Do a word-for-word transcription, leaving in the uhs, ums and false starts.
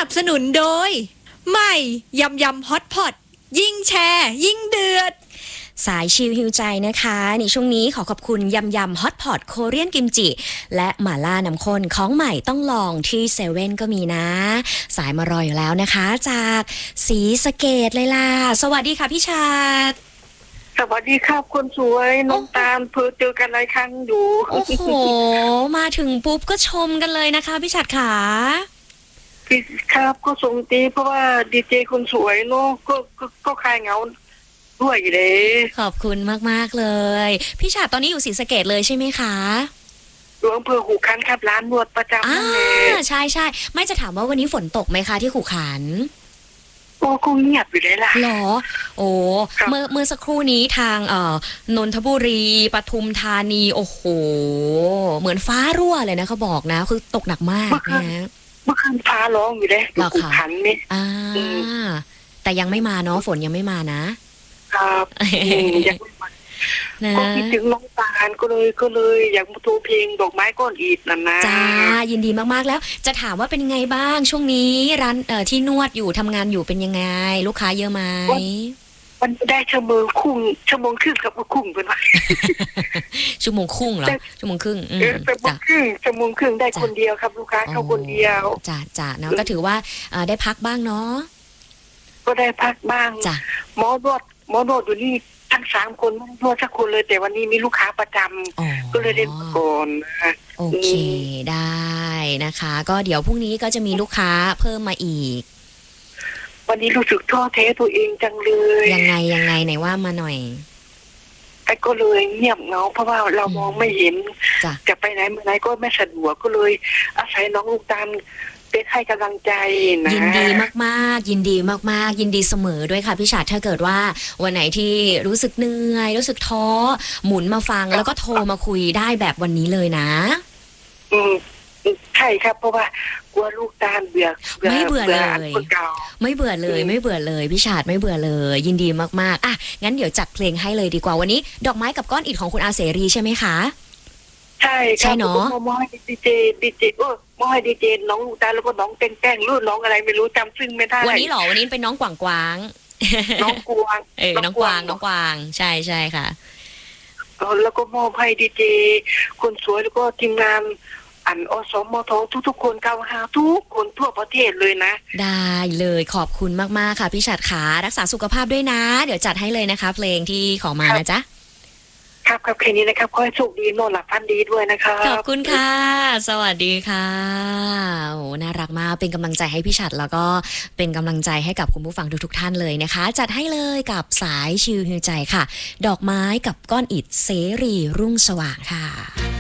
นับสนุนโดยใหม่ยำยำฮอตพอตยิ่งแชร์ยิ่งเดือดสายชิลฮิวใจนะคะในช่วงนี้ขอขอบคุณยำยำฮอตพอตโคเรียนกิมจิและหม่าล่าน้ำข้นของใหม่ต้องลองที่เซเว่นก็มีนะสายมารออยู่แล้วนะคะจากศรีสะเกษเลยล่ะสวัสดีค่ะพี่ชาติสวัสดีครับคนสวยน้องตาลเพิ่งเจอกันหลายครั้งอยู่โอ้โหมาถึงปุ๊บก็ชมกันเลยนะคะพี่ชาติขาพี่ครับก็ส่งตีเพราะว่าดีเจคนสวยเนาะก็ก็ก็คลายเหงาด้วยเลยขอบคุณมากๆเลยพี่ชาติตอนนี้อยู่ศรีสะเกษเลยใช่ไหมคะอยู่อำเภอหูขันครับร้านนวดประจำนั่นแหละใช่ใช่ไม่จะถามว่าวันนี้ฝนตกไหมคะที่หูขันโอ้คงเงียบอยู่เลยล่ะหรอโอ้เมื่อเมื่อสักครู่นี้ทางเอ่อนนทบุรีปทุมธานีโอ้โหเหมือนฟ้ารั่วเลยนะเขาบอกนะคือตกหนักมากนะเมื่อคืนฟ้าร้องอยู่เลยหูขันนี่อ่าแต่ยังไม่มาเนาะฝนยังไม่มานะครับยังไม่มาก็คิดถึงน้องตาลก็เลยก็เลยอยากมาโทรเพลงดอกไม้ก้อนอิฐนั่นนะจ้ายินดีมากๆแล้วจะถามว่าเป็นยังไงบ้างช่วงนี้ร้านเอ่อที่นวดอยู่ทำงานอยู่เป็นยังไงลูกค้าเยอะไหมมันได้ชั่วโมงครึ่งชั่วโมงครึ่งกับครึ่งเป็นว่าชั่วโมงครึ่งเหรอชั่วโมงครึ่งอืมจ้ะครึ่งชั่วโมงครึ่งได้คนเดียวครับลูกค้าเขาคนเดียวจ้าจ้าเนาะก็ถือว่าได้พักบ้างเนาะก็ได้พักบ้างจ้ะหมอนวดหมอนวดอยู่นี่ทั้งสามคนไม่นวดสักคนเลยแต่วันนี้มีลูกค้าประจำก็เลยได้ก่อนนะโอเคได้นะคะก็เดี๋ยวพรุ่งนี้ก็จะมีลูกค้าเพิ่มมาอีกวันนี้รู้สึกท้อแท้ตัวเองจังเลยยังไงยังไงไหนว่ามาหน่อยไอ้ก็เลยเงียบเงาเพราะว่าเรามองไม่เห็นจะไปไหนมาไหนก็ไม่สะดวกก็เลยอาศัยน้องลูกตาลเป็นให้กำลังใจนะยินดีมากๆยินดีมากๆยินดีเสมอด้วยค่ะพี่ชาติถ้าเกิดว่าวันไหนที่รู้สึกเหนื่อยรู้สึกท้อหมุนมาฟังแล้วก็โทรมาคุยได้แบบวันนี้เลยนะอืมใช่ครับเพราะว่ากลัวลูกตาลเบื่อไม่เบื่อเลยไม่เบื่อเลยไม่เบื่อเลยพี่ชาติไม่เบื่อเลยยินดีมากๆอ่ะงั้นเดี๋ยวจัดเพลงให้เลยดีกว่าวันนี้ดอกไม้กับก้อนอิฐของคุณอาเสรีใช่ไหมคะใช่ใช่เนาะมอให้ดีเจดีเจเออมอให้ดีเจน้องลูกตาแล้วก็น้องแป้งแป้งรุ่นน้องอะไรไม่รู้จำซึ่งไม่ได้วันนี้หรอวันนี้เป็นน้องกวางกวางน้องกวางเออน้องกวางน้องกวางใช่ใช่ค่ะแล้วก็มอบให้ดีเจคนสวยแล้วก็ทีมงานอันอสมททุกๆคนเก้าห้าทุกคนทั่วประเทศเลยนะได้เลยขอบคุณมากๆค่ะพี่ฉัตรขารักษาสุขภาพด้วยนะเดี๋ยวจัดให้เลยนะคะเพลงที่ขอมานะจ๊ะครับครับแค่นี้นะครับขอให้โชคดีนอนหลับฝันดีด้วยนะครับขอบคุณค่ะสวัสดีค่ะโอ้น่ารักมากเป็นกำลังใจให้พี่ฉัตรแล้วก็เป็นกำลังใจให้กับคุณผู้ฟังทุกๆท่านเลยนะคะจัดให้เลยกับสายชิลฮิวใจค่ะดอกไม้กับก้อนอิฐเสรีรุ่งสว่างค่ะ